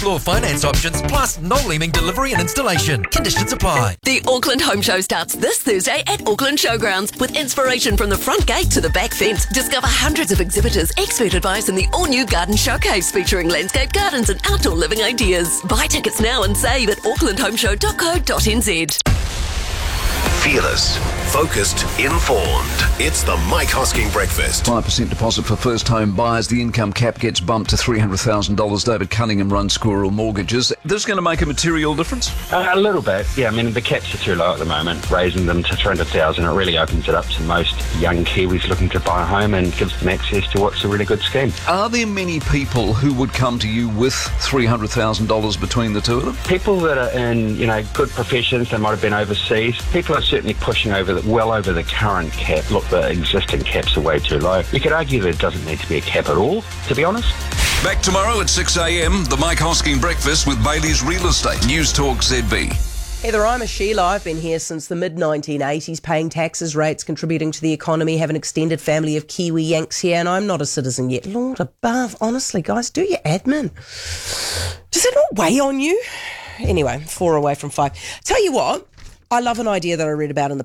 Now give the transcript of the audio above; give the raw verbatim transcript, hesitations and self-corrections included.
Explore finance options, plus no leaming delivery and installation. Conditions apply. The Auckland Home Show starts this Thursday at Auckland Showgrounds with inspiration from the front gate to the back fence. Discover hundreds of exhibitors, expert advice and the all-new garden showcase featuring landscape gardens and outdoor living ideas. Buy tickets now and save at auckland home show dot co dot n z. Fearless, focused, informed. It's the Mike Hosking Breakfast. five percent deposit for first-home buyers. The income cap gets bumped to three hundred thousand dollars. David Cunningham runs Squirrel Mortgages. This is going to make a material difference? Uh, a little bit, yeah. I mean, the caps are too low at the moment. Raising them to three hundred thousand dollars, it really opens it up to most young Kiwis looking to buy a home and gives them access to what's a really good scheme. Are there many people who would come to you with three hundred thousand dollars between the two of them? People that are in, you know, good professions, they might have been overseas. People are certainly pushing over the, well over the current cap. Look, the existing caps are way too low. You could argue there doesn't need to be a cap at all, to be honest. Back tomorrow at six a.m, the Mike Hosking Breakfast with Bailey's Real Estate. News Talk Z B. Heather, I'm a Sheila. I've been here since the mid nineteen eighties, paying taxes, rates, contributing to the economy, have an extended family of Kiwi Yanks here, and I'm not a citizen yet. Lord above, honestly, guys, do your admin. Does it not weigh on you? Anyway, four away from five. Tell you what, I love an idea that I read about in the